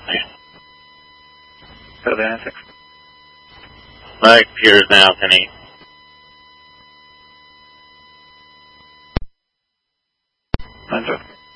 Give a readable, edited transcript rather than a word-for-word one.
Savannah 6. My computer's now, Penny. Mine's up.